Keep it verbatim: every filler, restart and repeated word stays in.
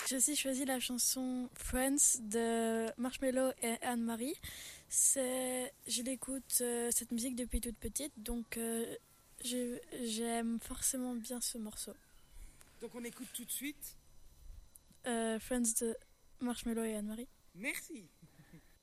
J'ai aussi choisi la chanson Friends de Marshmello et Anne-Marie. C'est, je l'écoute euh, cette musique depuis toute petite, donc euh, je- j'aime forcément bien ce morceau. Donc on écoute tout de suite. Euh, Friends de Marshmello et Anne-Marie. Merci.